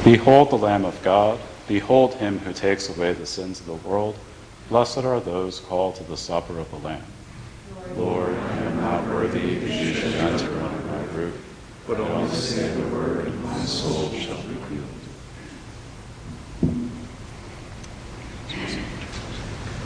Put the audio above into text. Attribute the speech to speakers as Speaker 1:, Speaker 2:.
Speaker 1: Behold the Lamb of God. Behold him who takes away the sins of the world. Blessed are those called to the supper of the Lamb. Lord, I am not worthy that you should enter under my roof, but only say the word, and my soul shall